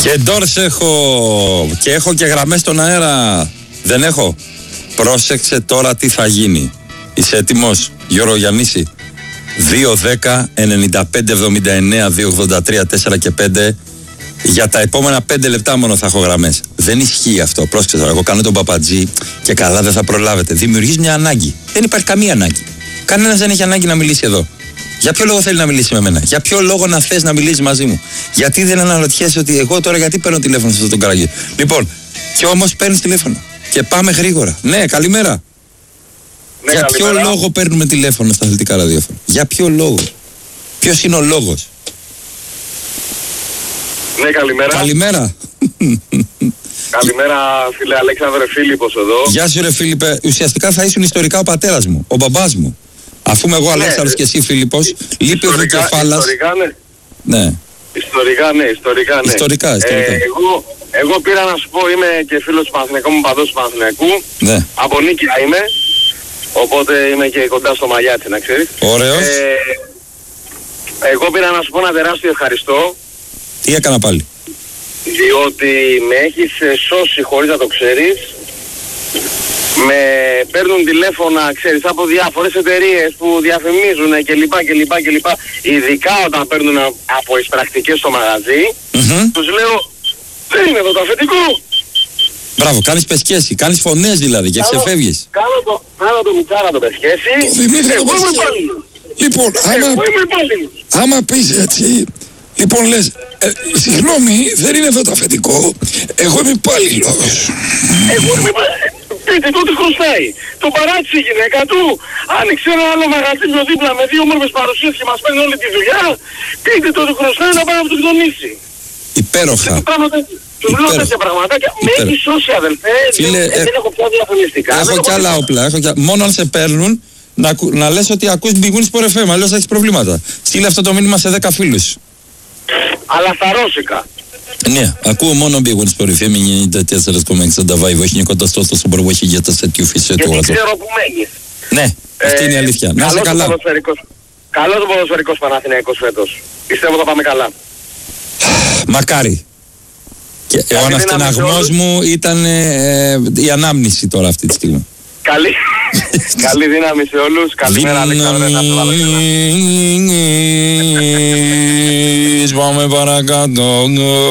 Και ντόρς έχω. Και έχω και γραμμές στον αέρα. Δεν έχω. Πρόσεξε τώρα τι θα γίνει. Είσαι έτοιμος, Γιώργο Γιαννήση? 2-10-95-79-283-4 και 5. Για τα επόμενα 5 λεπτά μόνο θα έχω γραμμές. Δεν ισχύει αυτό. Πρόσεξε τώρα. Εγώ κάνω τον παπατζή και καλά δεν θα προλάβετε. Δημιουργείς μια ανάγκη. Δεν υπάρχει καμία ανάγκη. Κανένας δεν έχει ανάγκη να μιλήσει εδώ. Για ποιο λόγο θέλει να μιλήσει με μένα? Για ποιο λόγο να θες να μιλήσει μαζί μου? Γιατί δεν αναρωτιέσαι ότι εγώ τώρα γιατί παίρνω τηλέφωνο σε αυτόν τον καραγί? Λοιπόν, και όμως παίρνεις τηλέφωνο. Και πάμε γρήγορα. Ναι, καλημέρα. Ναι, για καλημέρα. ποιο λόγο παίρνουμε τηλέφωνο στα αθλητικά ραδιόφωνα? Για ποιο λόγο? Ποιος είναι ο λόγος? Ναι, καλημέρα. Καλημέρα. Καλημέρα, φίλε Αλέξανδρε, Φίλιππος εδώ. Γεια σου ρε Φίλιππε. Ουσιαστικά θα ήσουν ιστορικά ο πατέρας μου, ο μπαμπάς μου. Αφού είμαι εγώ Αλέξανδρος και εσύ Φίλιππος, λείπει ο Δικεφάλας. Ιστορικά, ναι. Ναι. Ιστορικά, ναι. Ιστορικά. Εγώ πήρα να σου πω, είμαι και φίλος του Παναθηναϊκού, μου παδός του Παναθηναϊκού. Ναι. Από Νίκαια είμαι, οπότε είμαι και κοντά στο Μαγιάτσι, να ξέρεις. Ωραίος. Εγώ πήρα να σου πω ένα τεράστιο ευχαριστώ, Τι έκανα πάλι? διότι με έχεις σώσει χωρίς να το ξέρεις. Με παίρνουν τηλέφωνα, ξέρεις, από διάφορες εταιρείες που διαφημίζουν κλπ. Ειδικά όταν παίρνουν από εισπρακτικές στο μαγαζί, τους λέω, δεν είναι εδώ το αφεντικό. Μπράβο, κάνεις πεσκέση, κάνεις φωνές δηλαδή και ξεφεύγεις. Κάνω το μητσάρα το πεσκέση. Δημήτρη, Εγώ είμαι υπάλληλος. Λοιπόν, Εγώ είμαι υπάλληλος. άμα πεις έτσι, λοιπόν λες, συγγνώμη, δεν είναι εδώ το αφεντικό, εγώ είμαι υπάλληλος. Εγώ είμαι υπάλληλος. Πείτε το ότι χρωστάει. Το παράτησε η γυναίκα του. Άνοιξε ένα άλλο μαγαζί πιο δίπλα με 2 όμορφες παρουσίες και μας παίρνει όλη τη δουλειά. Πείτε το ότι χρωστάει να πάει να τον γονίσει. Υπέροχα. Τους λέω τέτοια πραγματάκια. Με έχει σώσει, αδελφέ. Φίλε, δεν έχω πια διαφημιστικά. Έχω κι άλλα όπλα. Μόνο αν σε παίρνουν να λες ότι ακούς Big Wins Sport FM, αλλιώς θα έχεις προβλήματα. Στείλε αυτό το μήνυμα σε 10 φίλους. Αλλά στα ρώσικα. Ναι, ακούω μόνο Big Wins Sport FM 94,62. Έχει κονταστό στο Σομπορβόχη για τα σετιού φυσικού. Γιατί ξέρω που μένεις. Ναι, αυτή είναι η αλήθεια. Να είσαι καλά. Καλός ο ποδοσφαιρικός Παναθηναϊκός φέτος. Πιστεύω θα πάμε καλά. Μακάρι. Και ο αναστεναγμός μου ήταν η ανάμνηση τώρα αυτή τη στιγμή. Καλή δύναμη σε όλους. Καλημέρα Αλέξανδρε. Πάμε παρακάτω.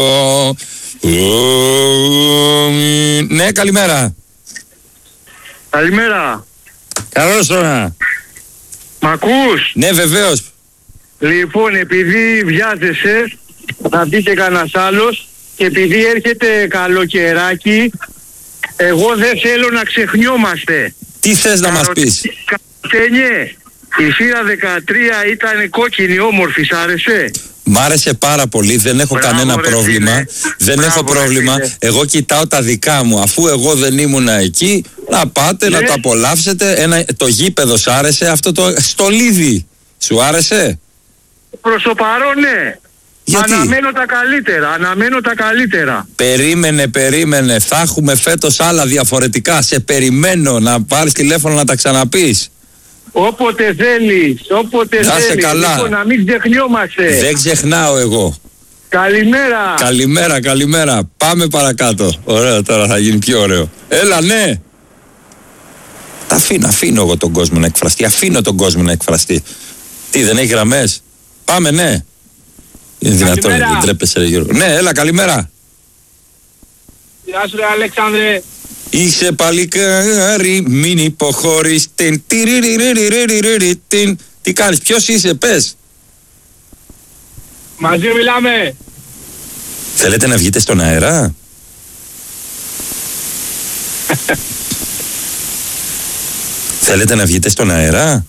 Ναι, καλημέρα. Καλημέρα. Καλώς τώρα. Μ' ακούς? Ναι, βεβαίως. Λοιπόν, επειδή βιάζεσαι να μπει και κανένας άλλος και επειδή έρχεται καλοκαιράκι, εγώ δεν θέλω να ξεχνιόμαστε. Τι θες να μας πεις? Καπτένιε, η θύρα 13 ήταν κόκκινη, όμορφη, σ' άρεσε? Μ' άρεσε πάρα πολύ, δεν έχω Μπράβο, κανένα ρε πρόβλημα. φίλε. Δεν Μπράβο, έχω ρε πρόβλημα. φίλε. Εγώ κοιτάω τα δικά μου. Αφού εγώ δεν ήμουνα εκεί, να πάτε να Ναι. το απολαύσετε. Το γήπεδο σ' άρεσε, αυτό το στολίδι σου άρεσε? Προς το παρόν, ναι. Γιατί? Αναμένω τα καλύτερα. Περίμενε. Θα έχουμε φέτος άλλα διαφορετικά. Σε περιμένω να πάρεις τηλέφωνο να τα ξαναπείς. Όποτε θέλεις. Να είσαι καλά. Λοιπόν, να μην ξεχνιόμαστε. Δεν ξεχνάω εγώ. Καλημέρα. Πάμε παρακάτω. Ωραίο, τώρα θα γίνει πιο ωραίο. Έλα, ναι. Τα αφήνω εγώ τον κόσμο να εκφραστεί. Αφήνω τον κόσμο να εκφραστεί. Τι, δεν έχει γραμμές? Πάμε, ναι. Είναι δυνατόν, δεν τρέπεσαι ρε Γιώργο. Ναι, έλα, καλημέρα. Γεια σου ρε Αλέξανδρε. Είσαι παλικάρι, μην υποχωρείς. Τι κάνεις, ποιος είσαι, πες. Μαζί μιλάμε. Θέλετε να βγείτε στον αέρα? Θέλετε να βγείτε στον αέρα?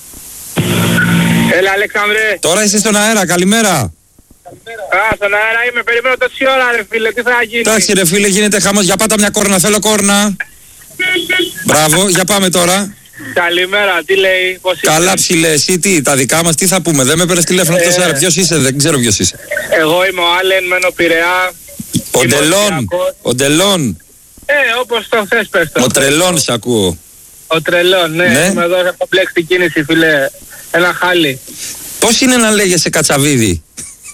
Έλα Αλέξανδρε. Τώρα είσαι στον αέρα, καλημέρα. Στον αέρα είμαι, περιμένω τόση ώρα ρε φίλε, τι θα γίνει? Εντάξει ρε φίλε, γίνεται χαμός. Για πάτα μια κόρνα, θέλω κόρνα. Μπράβο, για πάμε τώρα. Καλημέρα, τι λέει, πώς είσαι? Καλά ψηλέ, εσύ τι, τα δικά μας τι θα πούμε? Δεν με παίρνεις τηλέφωνο αυτός αέρα. Ποιος είσαι, δεν ξέρω ποιος είσαι. Εγώ είμαι ο Άλεν, μένω Πειραιά. Ο Ντελόν. Όπως το θες πες το. Ο Τρελόν σ' ακούω. Ο Τρελόν, ναι. Είμαι εδώ, έχω μπλέξει την κίνηση φίλε. Ένα χάλι. Πώς είναι να λέγεσαι Κατσαβίδη?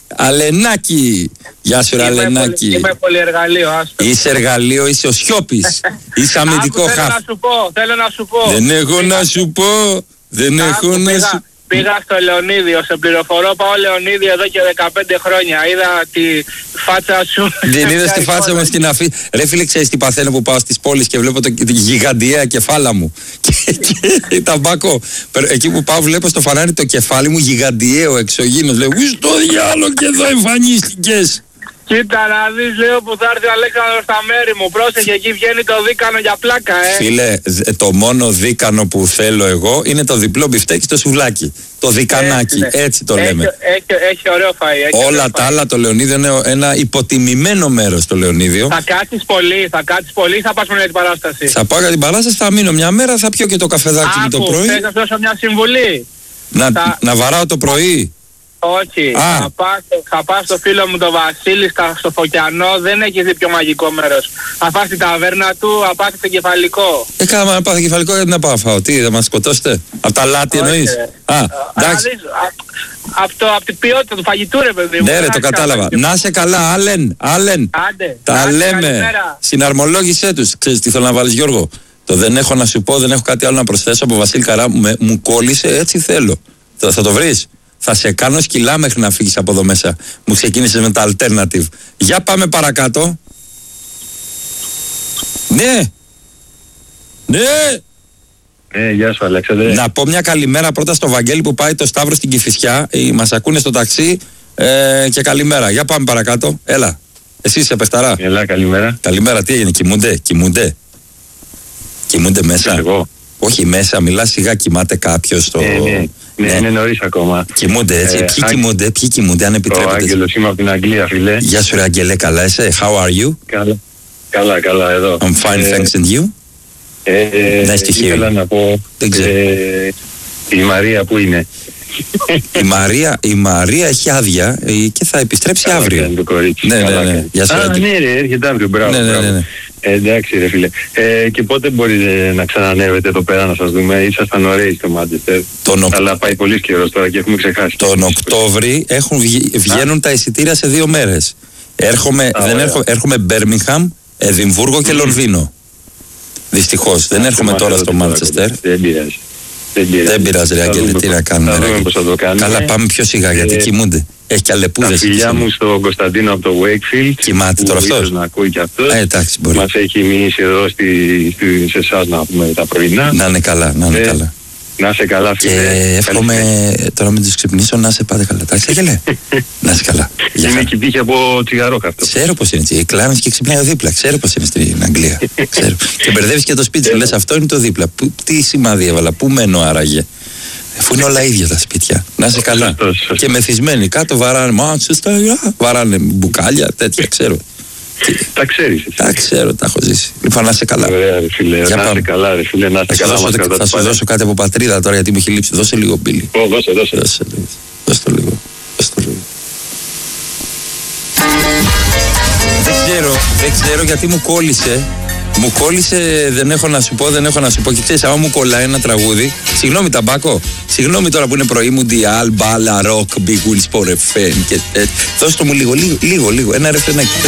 Αλενάκη. Γεια σου, Αλενάκη. Είμαι πολυεργαλείο, άστο. Είσαι εργαλείο, είσαι ο Σιώπης. Είσαι αμυντικό χαφ. Θέλω να σου πω. Δεν έχω να σου πω. Δεν έχω να σου πω. Πήγα στο Λεωνίδιο, σε πληροφορώ, πάω Λεωνίδιο εδώ και 15 χρόνια. Είδα τη φάτσα σου. Δεν είδες τη φάτσα μου στην αφή. Ρε φίλε, ξέρεις τι παθαίνω που πάω στις πόλεις και βλέπω τη γιγαντιαία κεφάλα μου. Και ταμπάκο. Εκεί που πάω βλέπω στο φανάρι το κεφάλι μου γιγαντιαίο, εξωγήινος. Λέω, στο διάλογο και εδώ εμφανίστηκες. Κοίτα να δεις, λέω, που θα έρθει ο Αλέξανδρος στα μέρη μου. Πρόσεχε, εκεί βγαίνει το δίκανο για πλάκα, Φίλε, το μόνο δίκανο που θέλω εγώ είναι το διπλό μπιφτέκι στο σουβλάκι. Το δικανάκι, έτσι το λέμε. Έχει ωραίο φαΐ. Όλα τα άλλα, το Λεωνίδιο είναι ένα υποτιμημένο μέρος το Λεωνίδιο. Θα κάτσεις πολύ ή θα πας με την παράσταση? Θα πάω για την παράσταση, θα μείνω μια μέρα, θα πιω και το καφεδάκι μου το πρωί. Θες να σου δώσω μια συμβουλή? Να βαράω το πρωί. Όχι, θα πας στο φίλο μου τον Βασίλη στο Φωκιανό, δεν έχεις δει πιο μαγικό μέρος. Θα φας την ταβέρνα του, θα πας στο κεφαλικό. Κάμα να πάω κεφαλικό, γιατί να πάω να φάω, τι, θα μας σκοτώσετε? Από τα λάτι εννοείς? Εντάξει. Από την ποιότητα του φαγητού, ρε παιδί μου. Ναι ρε, το κατάλαβα. Να είσαι καλά, Άλεν. Τα λέμε. Συναρμολόγησέ τους. Ξέρεις τι θέλω να βάλεις, Γιώργο? Το δεν έχω να σου πω, δεν έχω κάτι άλλο να προσθέσω από Βασίλη Καρά, μου κόλλησε, έτσι θέλω. Θα το βρεις? Θα σε κάνω σκυλά μέχρι να φύγεις από εδώ μέσα. Μου ξεκίνησες με τα alternative. Για πάμε παρακάτω. Ναι. Γεια σου, Αλέξανδρε. Να πω μια καλημέρα πρώτα στο Βαγγέλη που πάει το Σταύρο στην Κηφισιά. Μας ακούνε στο ταξί και καλημέρα. Για πάμε παρακάτω. Έλα. Εσύ είσαι παιχταρά? Έλα, καλημέρα. Καλημέρα, τι έγινε? Κοιμούνται μέσα? Εγώ. Όχι μέσα, μιλάς σιγά, κοιμάται κάποιος στο... Ναι, είναι νωρίς ακόμα. Κοιμούνται έτσι. Ποιοι κοιμούνται, αν επιτρέπετε? Ο Άγγελος, είμαι από την Αγγλία, φίλε. Γεια σου ρε Αγγελέ, καλά είσαι? How are you? Καλά, εδώ. I'm fine, thanks, and you? Nice to hear. Ήθελα να πω, η Μαρία που είναι? Η Μαρία έχει άδεια και θα επιστρέψει αύριο. Ναι. Γεια σου Αγγελέ. Ναι ρε, έρχεται αύριο, μπράβο. Εντάξει ρε φίλε. Και πότε μπορείτε να ξανανεύετε εδώ πέρα να σας δούμε? Ήσασταν ωραίοι στο Μάντσεστερ. Αλλά πάει πολύ καιρός τώρα και έχουμε ξεχάσει. Τον Οκτώβρη βγαίνουν τα εισιτήρια σε 2 μέρες. Έρχομαι Μπέρμιγχαμ, Εδιμβούργο και Λονδίνο. Δυστυχώς δεν έρχομαι τώρα στο Μάντσεστερ. Δεν πειράζει ρε Αγγέλη, τι να κάνουμε? Καλά, πάμε πιο σιγά γιατί κοιμούνται. Έχει και αλεπούδες. Τα φιλιά μου στον Κωνσταντίνο από το Wakefield. Κοιμάται τώρα αυτός? Να ακούει και αυτός. Εντάξει, μπορεί. Μας έχει μείνει εδώ σε εσάς να πούμε τα πρωινά. Να είναι καλά, Να είσαι καλά, φίλε. Και εύχομαι τώρα μην τους ξυπνήσω να σε πάτε καλά. Εντάξει, Αγγέλε. Να είσαι καλά. Είναι και τύχη από τσιγαρόκα αυτό. Ξέρω πως είναι έτσι. Κλάνεις και ξυπνάει ο δίπλα. Ξέρω πως είναι στην Αγγλία. Και μπερδεύεις και το σπίτι σου. Λες αυτό είναι το δίπλα. Τι σημάδι έβαλα, πού μένω άραγε? Αφού είναι όλα ίδια τα σπίτια. Να είσαι καλά. Και μεθυσμένοι κάτω βαράνε Μάντσεστερ, βαράνε μπουκάλια, τέτοια ξέρω. Τα ξέρεις εσύ? Τα ξέρω, τα έχω ζήσει. Λοιπόν, να είσαι καλά. Ωραία ρε φίλε, να είσαι καλά ρε φίλε, να είσαι καλά. Θα σου δώσω κάτι από πατρίδα τώρα γιατί μου έχει λείψει. Δώσε λίγο Μπίλι. Δώσε το λίγο. Δεν ξέρω γιατί μου κόλλησε. Μου κόλλησε, δεν έχω να σου πω. Και ξέρεις, άμα μου κολλάει ένα τραγούδι. Συγγνώμη, Ταμπάκο. Συγγνώμη τώρα που είναι πρωί μου. Διάλ, μπάλα, ροκ, big wheels for a fan. Δώστε μου λίγο. Ένα ρεφρενάκι.